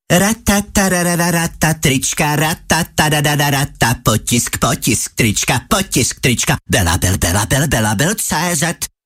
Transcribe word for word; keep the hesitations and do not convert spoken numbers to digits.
Ratatarararata trička, ratatadadadata, potisk, potisk trička, potisk trička, Bela, bel, bela, bel, bela, bel, C Z.